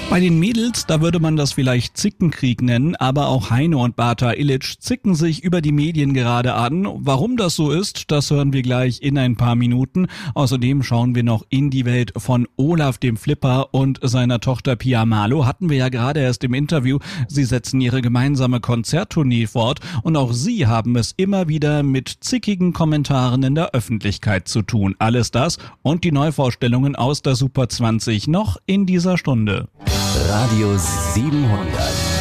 Bei den Mädels, da würde man das vielleicht Zickenkrieg nennen, aber auch Heine und Barta Illich zicken sich über die Medien gerade an. Warum das so ist, das hören wir gleich in ein paar Minuten. Außerdem schauen wir noch in die Welt von Olaf dem Flipper und seiner Tochter Pia Malo. Hatten wir ja gerade erst im Interview. Sie setzen ihre gemeinsame Konzerttournee fort und auch sie haben es immer wieder mit zickigen Kommentaren in der Öffentlichkeit zu tun. Alles das und die Neuvorstellungen aus der Super 20 noch in dieser Stunde. Radio 700.